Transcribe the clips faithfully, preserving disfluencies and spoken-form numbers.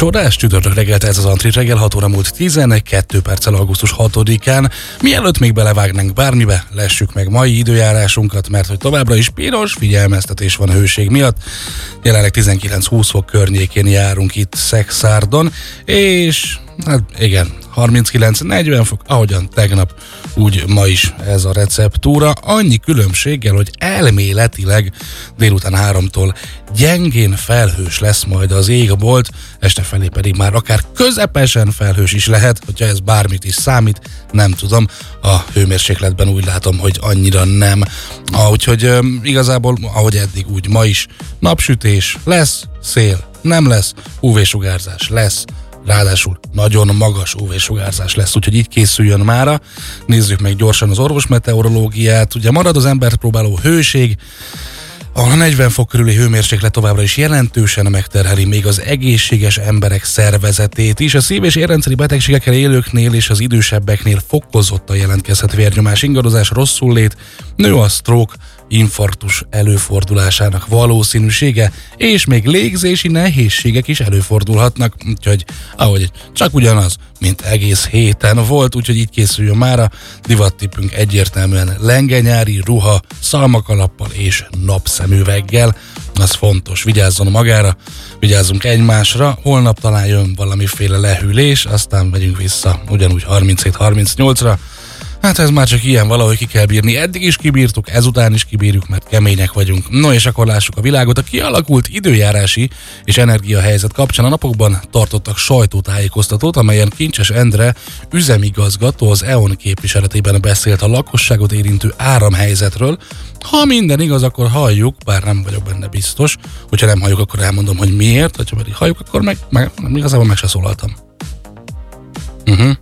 Csodás csütörtök reggelt, ez az Antrit reggel, hat óra múlt tizenkettő perccel augusztus hatodikán. Mielőtt még belevágnánk bármibe, lessük meg mai időjárásunkat, mert hogy továbbra is piros figyelmeztetés van a hőség miatt. Jelenleg tizenkilenc-húsz fok környékén járunk itt Szekszárdon, és hát igen, harminckilenc-negyven fok, ahogyan tegnap, úgy ma is ez a receptúra, annyi különbséggel, hogy elméletileg délután háromtól gyengén felhős lesz majd az égbolt, este felé pedig már akár közepesen felhős is lehet, hogyha ez bármit is számít, nem tudom, a hőmérsékletben úgy látom, hogy annyira nem. Ah, úgyhogy um, igazából, ahogy eddig, úgy ma is napsütés lesz, szél nem lesz, ú vé-sugárzás lesz, ráadásul nagyon magas ú vé-sugárzás lesz, úgyhogy így készüljön mára. Nézzük meg gyorsan az orvosmeteorológiát. Ugye marad az embert próbáló hőség, a negyven fok körüli hőmérséklet továbbra is jelentősen megterheli még az egészséges emberek szervezetét is. A szív- és érrendszeri betegségekkel élőknél és az idősebbeknél fokozottan jelentkezhet vérnyomás ingadozás, rosszullét, nő a stroke, infarktus előfordulásának valószínűsége, és még légzési nehézségek is előfordulhatnak, úgyhogy ahogy csak ugyanaz, mint egész héten volt, úgyhogy így készüljön mára. Divattippünk egyértelműen lengenyári ruha, szalmakalappal és napszemüveggel, az fontos, vigyázzon magára, vigyázzunk egymásra, holnap talán jön valamiféle lehűlés, aztán megyünk vissza ugyanúgy harminchét-harmincnyolcra. Hát ez már csak ilyen, valahogy ki kell bírni. Eddig is kibírtuk, ezután is kibírjuk, mert kemények vagyunk. No, és akkor lássuk a világot. A kialakult időjárási és energiahelyzet kapcsán a napokban tartottak sajtótájékoztatót, amelyen Kincses Endre üzemigazgató az é o en képviseletében beszélt a lakosságot érintő áramhelyzetről. Ha minden igaz, akkor halljuk, bár nem vagyok benne biztos. Hogyha nem halljuk, akkor elmondom, hogy miért. Ha pedig halljuk, akkor meg, meg igazából meg se szólaltam. Uh-huh.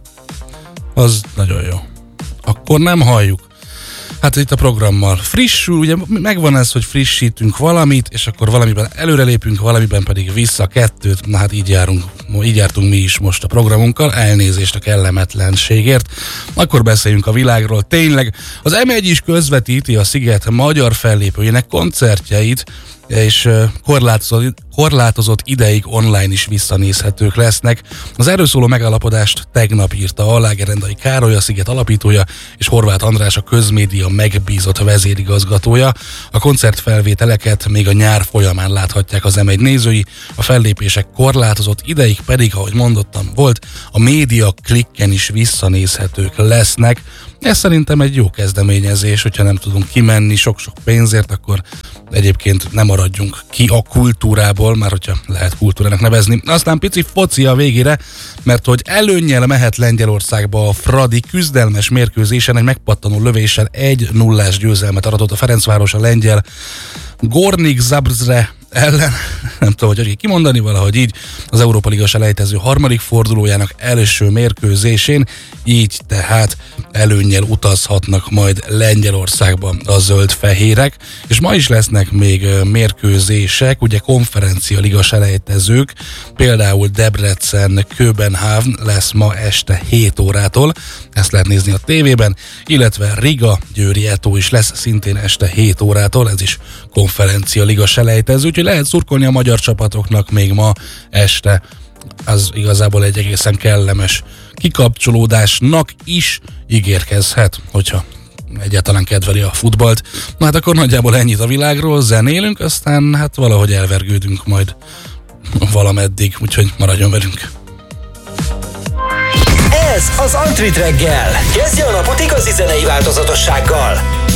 Az nagyon jó. Akkor nem halljuk. Hát itt a programmal frissül, ugye megvan ez, hogy frissítünk valamit, és akkor valamiben előrelépünk, valamiben pedig vissza kettőt. Na hát így járunk, így jártunk mi is most a programunkkal, elnézést a kellemetlenségért. Akkor beszéljünk a világról. Tényleg, az em egy is közvetíti a Sziget magyar fellépőjének koncertjeit, és korlátozott, korlátozott ideig online is visszanézhetők lesznek. Az erről szóló megállapodást tegnap írta alá Gerendai Károly, a Sziget alapítója, és Horváth András, a közmédia megbízott vezérigazgatója. A koncertfelvételeket még a nyár folyamán láthatják az em egy nézői, a fellépések korlátozott ideig pedig, ahogy mondottam, volt, a média klikken is visszanézhetők lesznek. Ez szerintem egy jó kezdeményezés, hogyha nem tudunk kimenni sok-sok pénzért, akkor egyébként nem maradjunk ki a kultúrából, már hogyha lehet kultúrának nevezni. Aztán pici foci a végére, mert hogy előnnyel mehet Lengyelországba a Fradi, küzdelmes mérkőzésen egy megpattanó lövéssel egy nullás győzelmet aratott a Ferencváros a lengyel Gornik Zabrze ellen, nem tudom, hogy kimondani, valahogy így, az Európa Liga selejtező harmadik fordulójának első mérkőzésén, így tehát előnnyel utazhatnak majd Lengyelországba a zöld-fehérek, és ma is lesznek még mérkőzések, ugye konferencia liga selejtezők, például Debrecen Köbenhavn lesz ma este hét órától, ezt lehet nézni a tévében, illetve Riga Győri Eto is lesz szintén este hét órától, ez is konferencia liga selejtező, úgyhogy lehet szurkolni a magyar csapatoknak még ma este. Az igazából egy egészen kellemes kikapcsolódásnak is ígérkezhet, hogyha egyáltalán kedveli a futballt. Na hát akkor nagyjából ennyit a világról, zenélünk, aztán hát valahogy elvergődünk majd valameddig, úgyhogy maradjon velünk. Ez az Antrit reggel. Kezdje a napot igazi zenei változatossággal.